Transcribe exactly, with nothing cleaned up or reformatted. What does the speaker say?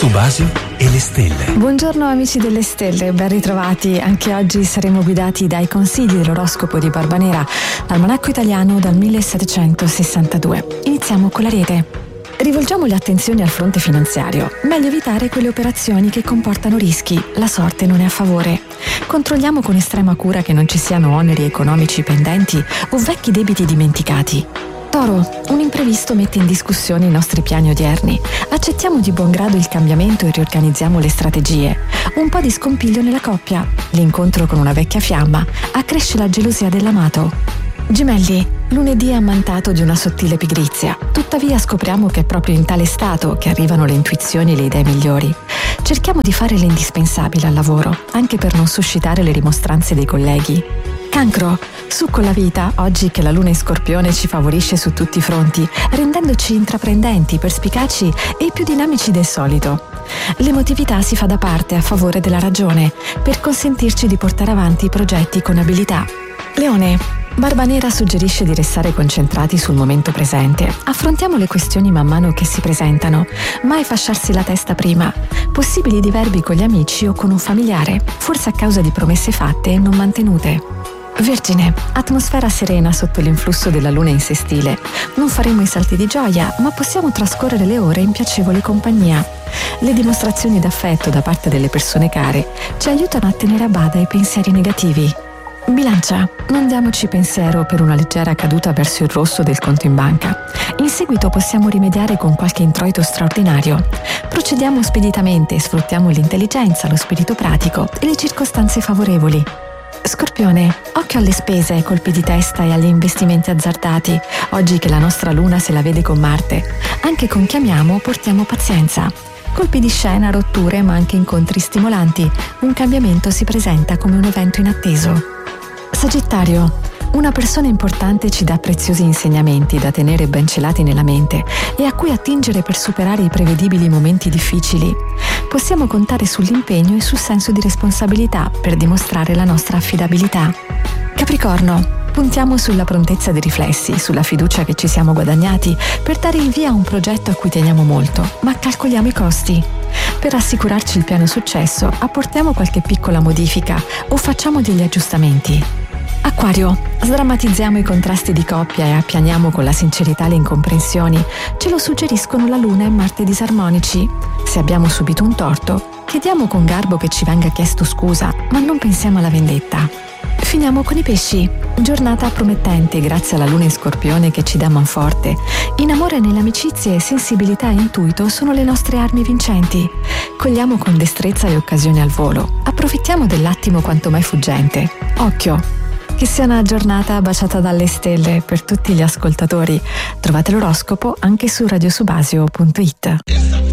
Subasio e le stelle. Buongiorno amici delle stelle, ben ritrovati. Anche oggi saremo guidati dai consigli dell'oroscopo di Barbanera, almanacco italiano dal millesettecentosessantadue. Iniziamo con l'Ariete. Rivolgiamo le attenzioni al fronte finanziario. Meglio evitare quelle operazioni che comportano rischi. La sorte non è a favore. Controlliamo con estrema cura che non ci siano oneri economici pendenti o vecchi debiti dimenticati. Toro, un imprevisto mette in discussione i nostri piani odierni. Accettiamo di buon grado il cambiamento e riorganizziamo le strategie. Un po' di scompiglio nella coppia. L'incontro con una vecchia fiamma accresce la gelosia dell'amato. Gemelli, lunedì è ammantato di una sottile pigrizia. Tuttavia scopriamo che è proprio in tale stato che arrivano le intuizioni e le idee migliori. Cerchiamo di fare l'indispensabile al lavoro, anche per non suscitare le rimostranze dei colleghi. Cancro, su con la vita, oggi che la luna in Scorpione ci favorisce su tutti i fronti, rendendoci intraprendenti, perspicaci e più dinamici del solito. L'emotività si fa da parte a favore della ragione, per consentirci di portare avanti i progetti con abilità. Leone, Barbanera suggerisce di restare concentrati sul momento presente. Affrontiamo le questioni man mano che si presentano, mai fasciarsi la testa prima. Possibili diverbi con gli amici o con un familiare, forse a causa di promesse fatte e non mantenute. Vergine, atmosfera serena sotto l'influsso della luna in sestile. Non faremo i salti di gioia, ma possiamo trascorrere le ore in piacevole compagnia. Le dimostrazioni d'affetto da parte delle persone care ci aiutano a tenere a bada i pensieri negativi. Bilancia, non diamoci pensiero per una leggera caduta verso il rosso del conto in banca. In seguito possiamo rimediare con qualche introito straordinario. Procediamo speditamente e sfruttiamo l'intelligenza, lo spirito pratico e le circostanze favorevoli. Scorpione, occhio alle spese, colpi di testa e agli investimenti azzardati, oggi che la nostra luna se la vede con Marte. Anche con chi amiamo portiamo pazienza. Colpi di scena, rotture, ma anche incontri stimolanti. Un cambiamento si presenta come un evento inatteso. Sagittario, una persona importante ci dà preziosi insegnamenti da tenere ben celati nella mente e a cui attingere per superare i prevedibili momenti difficili. Possiamo contare sull'impegno e sul senso di responsabilità per dimostrare la nostra affidabilità. Capricorno, puntiamo sulla prontezza dei riflessi, sulla fiducia che ci siamo guadagnati per dare il via a un progetto a cui teniamo molto, ma calcoliamo i costi. Per assicurarci il pieno successo, apportiamo qualche piccola modifica o facciamo degli aggiustamenti. Acquario, sdrammatizziamo i contrasti di coppia e appianiamo con la sincerità le incomprensioni. Ce lo suggeriscono la Luna e Marte disarmonici. Se abbiamo subito un torto, chiediamo con garbo che ci venga chiesto scusa, ma non pensiamo alla vendetta. Finiamo con i pesci. Giornata promettente grazie alla Luna in Scorpione che ci dà manforte. In amore, nelle amicizie, sensibilità e intuito sono le nostre armi vincenti. Cogliamo con destrezza le occasioni al volo. Approfittiamo dell'attimo quanto mai fuggente. Occhio! Che sia una giornata baciata dalle stelle per tutti gli ascoltatori. Trovate l'oroscopo anche su radiosubasio punto it.